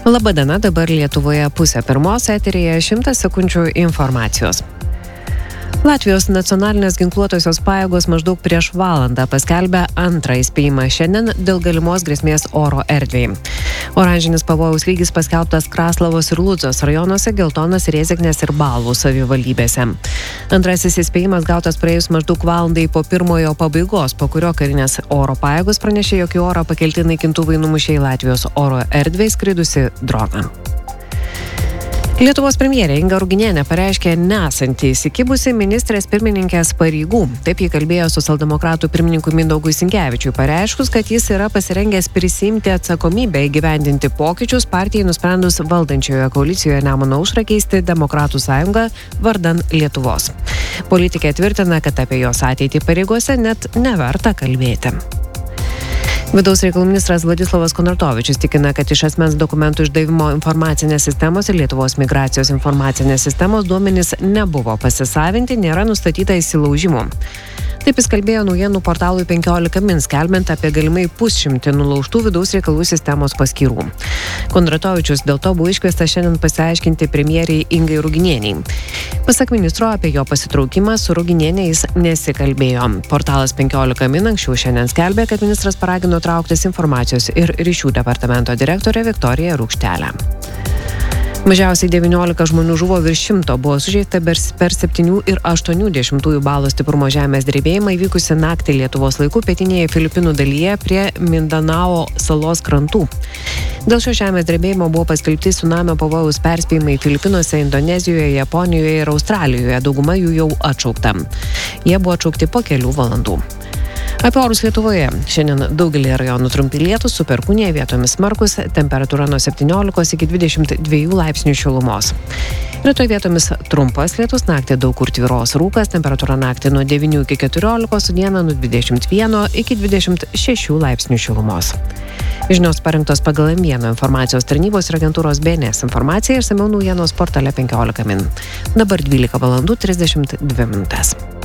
Labadiena, dabar Lietuvoje 9:30 eteryje 100 sekundžių informacijos. Latvijos nacionalinės ginkluotosios pajėgos maždaug prieš valandą paskelbė antrą įspėjimą šiandien dėl galimos grėsmės oro erdvei. Oranžinis pavojaus lygis paskelbtas Kraslavos ir Ludzos rajonuose, geltonas Rėzeknės ir Balvų savivaldybėse. Antrasis įspėjimas gautas praėjus maždaug valandai po pirmojo pabaigos, po kurio karinės oro pajėgos pranešė, jog į orą pakelti naikintuvai numušė į Latvijos oro erdvę įskridusi droną. Lietuvos premjerė Inga Ruginienė pareiškė nesanti įsikibusi ministrės pirmininkės pareigų. Taip ji kalbėjo socialdemokratų pirmininkui Mindaugui Sinkevičiui, pareiškus, kad jis yra pasirengęs prisiimti atsakomybę įgyvendinti pokyčius partijai nusprendus valdančioje koalicijoje Nemuno aušrą keisti Demokratų sąjungą vardan Lietuvos. Politikė tvirtina, kad apie jos ateitį pareigose net neverta kalbėti. Vidaus reikalų ministras Vladislavas Konartovičius tikina, kad iš asmens dokumentų išdavimo informacinės sistemos ir Lietuvos migracijos informacinės sistemos duomenys nebuvo pasisavinti, nėra nustatyta įsilaužimų. Taip jis kalbėjo naujienų portalui 15 min, skelbiant apie galimai 100 nulaužtų vidaus reikalų sistemos paskyrų. Kondratovičius dėl to buvo iškviestas šiandien pasiaiškinti premjeriai Ingai Ruginieniai. Pasak ministro, apie jo pasitraukimą su Ruginiene jis nesikalbėjo. Portalas 15 min anksčiau šiandien skelbė, kad ministras paragino trauktis informacijos ir ryšių departamento direktorę Viktoriją Rūkštelę. Mažiausiai 19 žmonių žuvo, virš 100 buvo sužeista per 7,8 balo stiprumo žemės drebėjimą įvykusi naktį Lietuvos laiku pietinėje Filipinų dalyje prie Mindanao salos krantų. Dėl šio žemės drebėjimo buvo paskelbti tsunamio pavojaus perspėjimai Filipinuose, Indonezijoje, Japonijoje ir Australijoje, dauguma jų jau atšaukta. Jie buvo atšaukti po kelių valandų. Apie orus Lietuvoje. Šiandien daugelį rajonų trumpi lietūs, su perkūnija, vietomis smarkus, temperatūra nuo 17 iki 22 laipsnių šilumos. Rytoj vietomis trumpas lietus, naktį daug kur tvyros rūkas, temperatūra naktį nuo 9 iki 14, su diena nuo 21 iki 26 laipsnių šilumos. Žinios parengtos pagal M1 informacijos tarnybos ir agentūros BNS informaciją, išsamiau naujienos portale 15 min. Dabar 12:32 min.